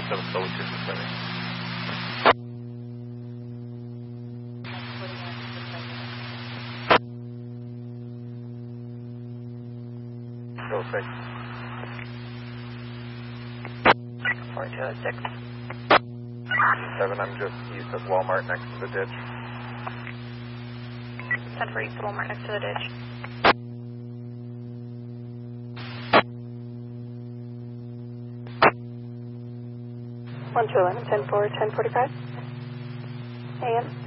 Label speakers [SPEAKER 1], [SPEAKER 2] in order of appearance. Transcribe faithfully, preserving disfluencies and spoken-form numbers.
[SPEAKER 1] seven, so two six seven. Go six.
[SPEAKER 2] four two oh six.
[SPEAKER 1] Seven, I'm just east of Walmart next to the ditch.
[SPEAKER 2] ten four east of Walmart next to the ditch. one two eleven, ten four, ten forty-five. A M.